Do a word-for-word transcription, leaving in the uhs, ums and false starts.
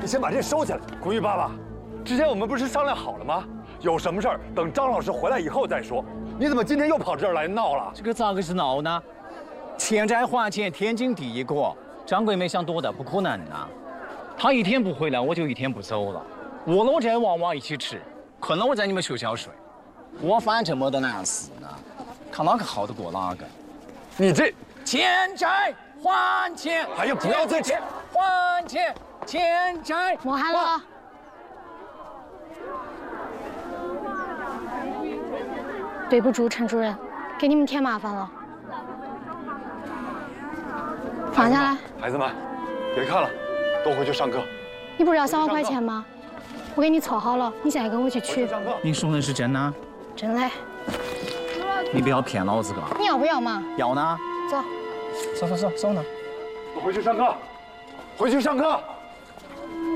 你先把这收起来。古玉爸爸，之前我们不是商量好了吗？有什么事儿等张老师回来以后再说。你怎么今天又跑这儿来闹了？ 这个咋个是闹呢？欠债还钱，天经地义个。掌柜没想多的，不可能啊！他一天不回来，我就一天不走了。饿了我再娃娃一起吃，困了我在你们学校睡。我反正没得难事呢，看哪个耗得过哪个。 你这欠债还钱！ 哎呀，不要再欠还钱！欠债莫喊了。对不住，陈主任，给你们添麻烦了。放下来。 孩子们，别看了，都回去上课。 你不是要三万块钱吗？我给你凑好了，你现在跟我去取。 你说的是真的？ 真的。 你不要骗老子个！ 你要不要嘛？ 要呢。 走。 走走走走呢。 都回去上课，回去上课。